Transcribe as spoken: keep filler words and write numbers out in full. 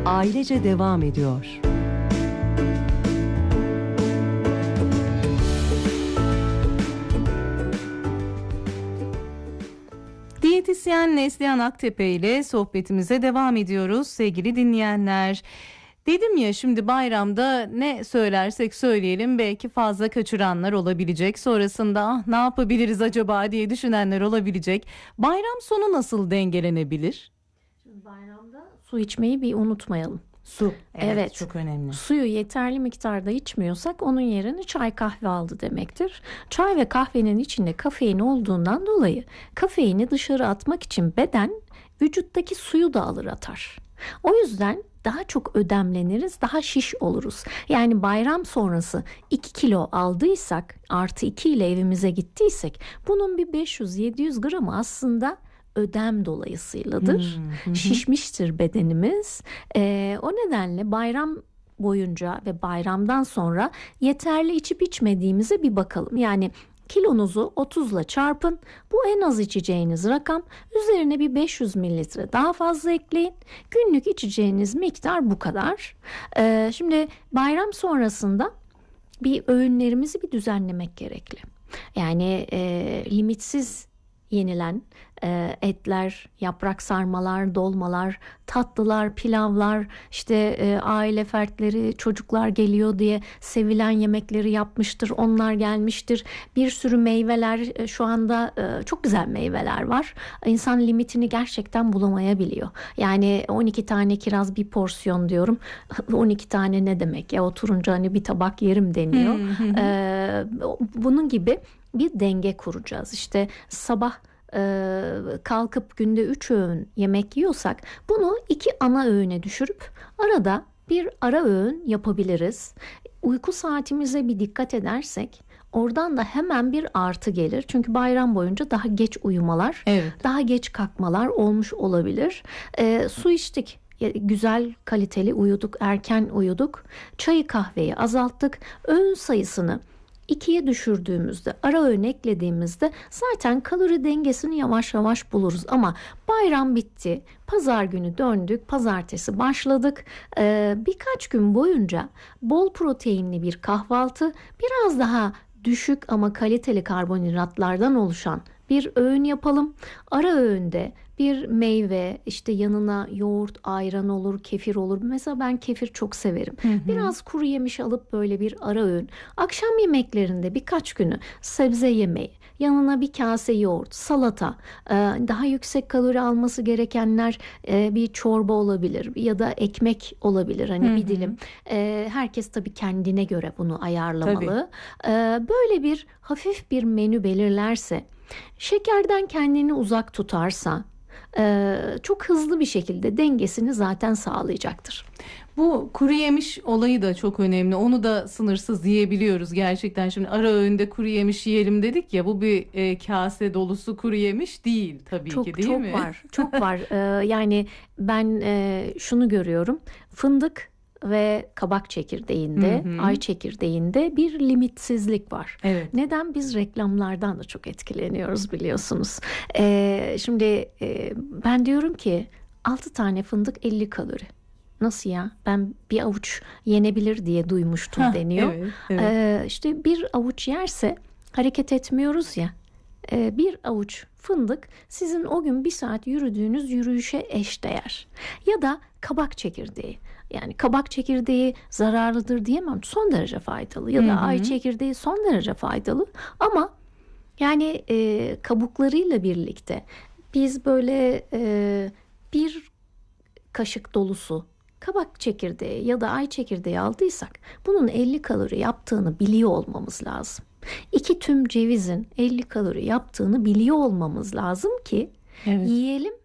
ailece devam ediyor. Diyetisyen Neslihan Aktepe ile sohbetimize devam ediyoruz sevgili dinleyenler. Dedim ya, şimdi bayramda ne söylersek söyleyelim belki fazla kaçıranlar olabilecek. Sonrasında ah, ne yapabiliriz acaba diye düşünenler olabilecek. Bayram sonu nasıl dengelenebilir? Şimdi bayramda su içmeyi bir unutmayalım. Su. Evet, evet, çok önemli. Suyu yeterli miktarda içmiyorsak onun yerini çay kahve aldı demektir. Çay ve kahvenin içinde kafein olduğundan dolayı kafeini dışarı atmak için beden vücuttaki suyu da alır atar. O yüzden daha çok ödemleniriz, daha şiş oluruz. Yani bayram sonrası iki kilo aldıysak, artı iki ile evimize gittiysek, bunun bir beş yüz yedi yüz gramı aslında ödem dolayısıyladır. Hmm, şişmiştir bedenimiz. Ee, o nedenle bayram boyunca ve bayramdan sonra yeterli içip içmediğimize bir bakalım. Yani kilonuzu otuzla çarpın. Bu en az içeceğiniz rakam. Üzerine bir beş yüz mililitre daha fazla ekleyin. Günlük içeceğiniz miktar bu kadar. Ee, şimdi bayram sonrasında bir öğünlerimizi bir düzenlemek gerekli. Yani e, limitsiz yenilen e, etler, yaprak sarmalar, dolmalar, tatlılar, pilavlar, işte e, aile fertleri, çocuklar geliyor diye sevilen yemekleri yapmıştır. Onlar gelmiştir. Bir sürü meyveler, e, şu anda e, çok güzel meyveler var. İnsan limitini gerçekten bulamayabiliyor. Yani on iki tane kiraz bir porsiyon diyorum. on iki tane ne demek ya, oturunca hani bir tabak yerim deniyor. e, bunun gibi bir denge kuracağız. İşte sabah e, kalkıp günde üç öğün yemek yiyorsak bunu iki ana öğüne düşürüp arada bir ara öğün yapabiliriz. Uyku saatimize bir dikkat edersek oradan da hemen bir artı gelir. Çünkü bayram boyunca daha geç uyumalar, evet, daha geç kalkmalar olmuş olabilir. E, su içtik. Güzel kaliteli uyuduk, erken uyuduk. Çayı kahveyi azalttık. Öğün sayısını ikiye düşürdüğümüzde, ara öğün eklediğimizde zaten kalori dengesini yavaş yavaş buluruz. Ama bayram bitti, pazar günü döndük, pazartesi başladık. Ee, birkaç gün boyunca bol proteinli bir kahvaltı, biraz daha düşük ama kaliteli karbonhidratlardan oluşan bir öğün yapalım. Ara öğünde bir meyve, işte yanına yoğurt, ayran olur, kefir olur. Mesela ben kefir çok severim. Hı hı. Biraz kuru yemiş alıp böyle bir ara öğün. Akşam yemeklerinde birkaç günü sebze yemeği, yanına bir kase yoğurt, salata, daha yüksek kalori alması gerekenler bir çorba olabilir ya da ekmek olabilir. Hani hı hı. bir dilim. Herkes tabii kendine göre bunu ayarlamalı. Tabii. Böyle bir hafif bir menü belirlerse, şekerden kendini uzak tutarsa çok hızlı bir şekilde dengesini zaten sağlayacaktır. Bu kuru yemiş olayı da çok önemli. Onu da sınırsız yiyebiliyoruz gerçekten. Şimdi ara öğünde kuru yemiş yiyelim dedik ya, bu bir e, kase dolusu kuru yemiş değil tabii çok, ki, değil çok mi? Çok var, çok var. Ee, yani ben e, şunu görüyorum. Fındık ve kabak çekirdeğinde, hı hı. ay çekirdeğinde bir limitsizlik var. Evet. Neden? Biz reklamlardan da çok etkileniyoruz biliyorsunuz. Ee, şimdi e, ben diyorum ki altı tane fındık elli kalori. Nasıl ya? Ben bir avuç yenebilir diye duymuştum Hah, deniyor. Evet, evet. Ee, işte bir avuç yerse hareket etmiyoruz ya. Ee, bir avuç fındık sizin o gün bir saat yürüdüğünüz yürüyüşe eşdeğer. Ya da kabak çekirdeği. Yani kabak çekirdeği zararlıdır diyemem. Son derece faydalı. Ya da hı hı. ay çekirdeği son derece faydalı. Ama yani e, kabuklarıyla birlikte biz böyle e, bir kaşık dolusu kabak çekirdeği ya da ay çekirdeği aldıysak bunun elli kalori yaptığını biliyor olmamız lazım. İki tüm cevizin elli kalori yaptığını biliyor olmamız lazım ki evet. yiyelim